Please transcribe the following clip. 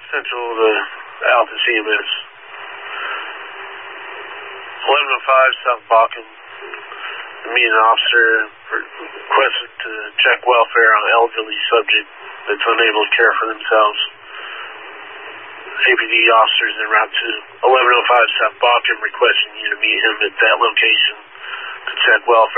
Central to Alpha CMS. 1105 South Bakken. Me and an officer requested to check welfare on an elderly subject that's unable to care for themselves. APD officers en route to 1105 South Bakken requesting you to meet him at that location to check welfare.